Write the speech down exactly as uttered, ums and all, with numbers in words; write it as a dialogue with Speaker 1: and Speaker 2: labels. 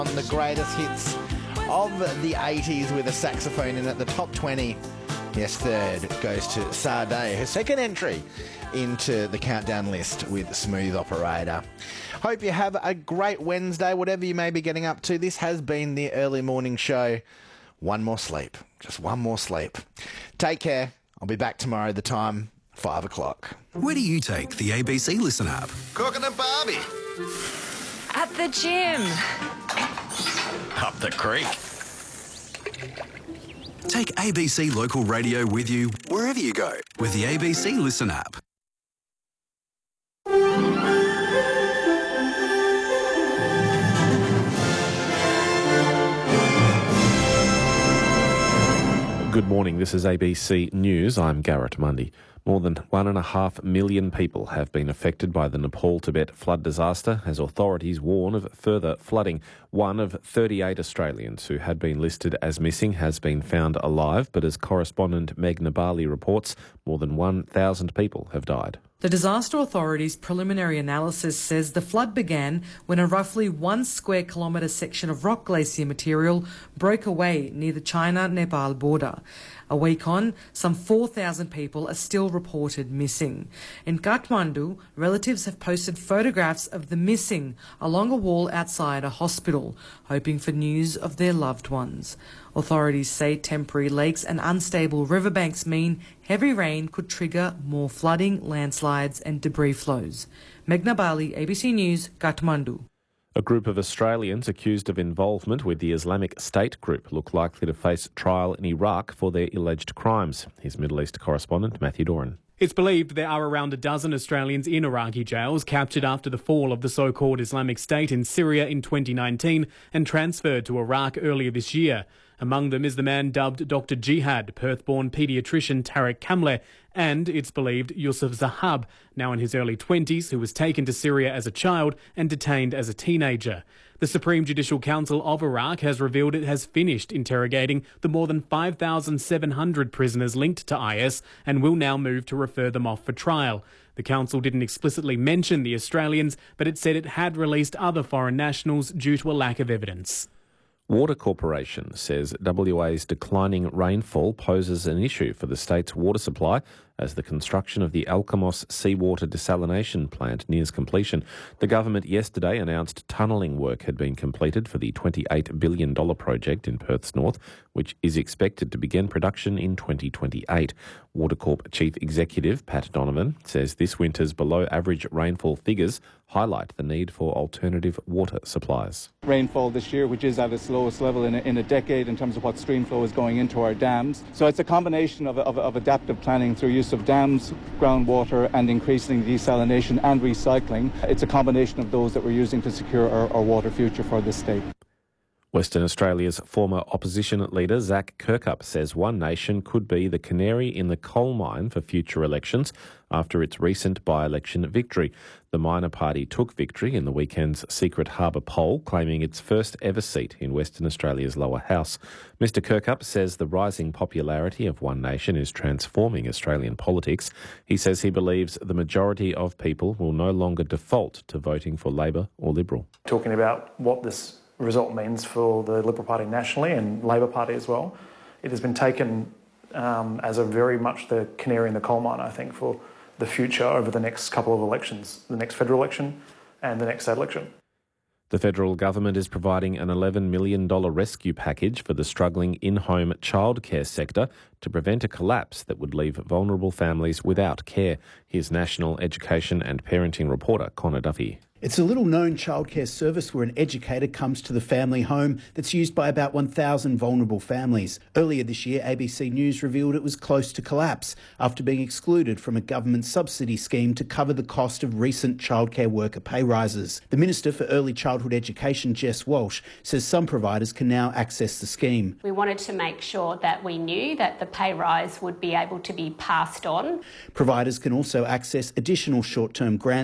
Speaker 1: On the greatest hits of the eighties with a saxophone in at the top twenty. Yes, third goes to Sade, her second entry into the countdown list with Smooth Operator. Hope you have a great Wednesday, whatever you may be getting up to. This has been the early morning show. One more sleep, just one more sleep. Take care. I'll be back tomorrow, the time, five o'clock.
Speaker 2: Where do you take the A B C Listen app?
Speaker 3: Cooking a barbie.
Speaker 4: At the gym.
Speaker 3: Up the creek.
Speaker 2: Take A B C Local Radio with you wherever you go with the A B C Listen app.
Speaker 5: Good morning, this is A B C News. I'm Garrett Mundy. More than one and a half million people have been affected by the Nepal-Tibet flood disaster as authorities warn of further flooding. One of thirty-eight Australians who had been listed as missing has been found alive, but as correspondent Meg Nabali reports, more than one thousand people have died.
Speaker 6: The Disaster Authority's preliminary analysis says the flood began when a roughly one square kilometre section of rock glacier material broke away near the China-Nepal border. A week on, some four thousand people are still reported missing. In Kathmandu, relatives have posted photographs of the missing along a wall outside a hospital, hoping for news of their loved ones. Authorities say temporary lakes and unstable riverbanks mean heavy rain could trigger more flooding, landslides and debris flows. Meghna Bali, A B C News, Kathmandu.
Speaker 5: A group of Australians accused of involvement with the Islamic State group look likely to face trial in Iraq for their alleged crimes. Here's Middle East correspondent Matthew Doran.
Speaker 7: It's believed there are around a dozen Australians in Iraqi jails captured after the fall of the so-called Islamic State in Syria in twenty nineteen and transferred to Iraq earlier this year. Among them is the man dubbed Doctor Jihad, Perth-born paediatrician Tariq Kamleh, and, it's believed, Yusuf Zahab, now in his early twenties, who was taken to Syria as a child and detained as a teenager. The Supreme Judicial Council of Iraq has revealed it has finished interrogating the more than five thousand seven hundred prisoners linked to I S and will now move to refer them off for trial. The council didn't explicitly mention the Australians, but it said it had released other foreign nationals due to a lack of evidence.
Speaker 5: Water Corporation says W A's declining rainfall poses an issue for the state's water supply as the construction of the Alkimos seawater desalination plant nears completion. The government yesterday announced tunnelling work had been completed for the twenty-eight billion dollars project in Perth's north, which is expected to begin production in twenty twenty-eight. Water Corp Chief Executive Pat Donovan says this winter's below-average rainfall figures highlight the need for alternative water supplies.
Speaker 8: Rainfall this year, which is at its lowest level in a, in a decade in terms of what stream flow is going into our dams. So it's a combination of, of, of adaptive planning through use of dams, groundwater and increasing desalination and recycling. It's a combination of those that we're using to secure our, our water future for this state.
Speaker 5: Western Australia's former opposition leader Zac Kirkup says One Nation could be the canary in the coal mine for future elections after its recent by-election victory. The minor party took victory in the weekend's Secret Harbour poll, claiming its first ever seat in Western Australia's lower house. Mister Kirkup says the rising popularity of One Nation is transforming Australian politics. He says he believes the majority of people will no longer default to voting for Labor or Liberal.
Speaker 9: Talking about what this result means for the Liberal Party nationally and Labor Party as well, it has been taken um, as a very much the canary in the coal mine, I think, for the future over the next couple of elections, the next federal election and the next state election.
Speaker 5: The federal government is providing an eleven million dollars rescue package for the struggling in-home childcare sector to prevent a collapse that would leave vulnerable families without care. Here's National Education and Parenting reporter Connor Duffy.
Speaker 10: It's a little-known childcare service where an educator comes to the family home that's used by about one thousand vulnerable families. Earlier this year, A B C News revealed it was close to collapse after being excluded from a government subsidy scheme to cover the cost of recent childcare worker pay rises. The Minister for Early Childhood Education, Jess Walsh, says some providers can now access the scheme.
Speaker 11: We wanted to make sure that we knew that the pay rise would be able to be passed on.
Speaker 10: Providers can also access additional short-term grants